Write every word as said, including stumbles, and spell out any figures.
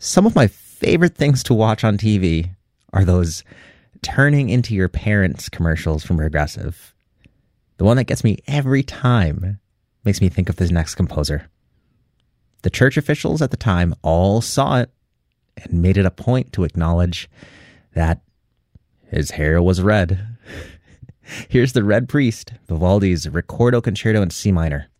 Some of my favorite things to watch on T V are those turning into your parents commercials from Progressive. The one that gets me every time makes me think of this next composer. The church officials at the time all saw it and made it a point to acknowledge that his hair was red. Here's the Red Priest, Vivaldi's Ricordo Concerto in C minor.